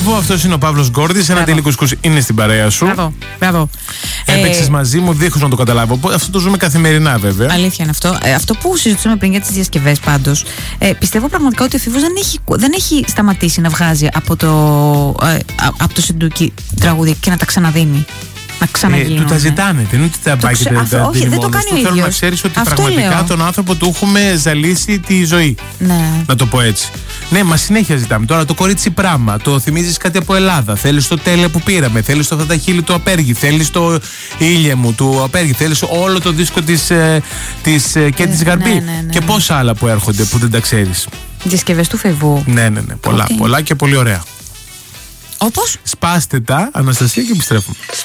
Φεύγω, αυτός είναι ο Παύλος Γκόρδης. Ένα τέλει κουσκούς είναι στην παρέα σου. Μπράβο. Έπαιξες μαζί μου, δίχως να το καταλάβω. Αυτό το ζούμε καθημερινά, βέβαια. Αλήθεια είναι αυτό. Αυτό που συζητούσαμε πριν για τις διασκευές πάντως, πιστεύω πραγματικά ότι ο Φίβος δεν έχει σταματήσει να βγάζει από το Σεντούκι τραγούδια και να τα ξαναδίνει. Να ξαναγίνουν. Του τα ζητάνε, δεν είναι ότι τα πάει και τα όχι, δεν το κάνει ο ίδιος. Θέλω να ξέρεις ότι αυτό πραγματικά λέω. τον άνθρωπο του έχουμε ζαλίσει τη ζωή. Ναι. Να το πω έτσι. Ναι, μα συνέχεια ζητάμε. Τώρα το κορίτσι πράμα, το θυμίζεις κάτι από Ελλάδα. Θέλεις το τέλε που πήραμε, θέλεις το Φαταχίλι του Απέργη, θέλεις το Ήλιε μου του Απέργη, θέλεις όλο το δίσκο της Κέντης Γαρμπή. Ναι. Και πόσα άλλα που έρχονται που δεν τα ξέρεις. Διασκευές του Φεβού. Ναι. Πολλά και πολύ ωραία. Όπως? Σπάστε τα, Αναστασία, και επιστρέφουμε.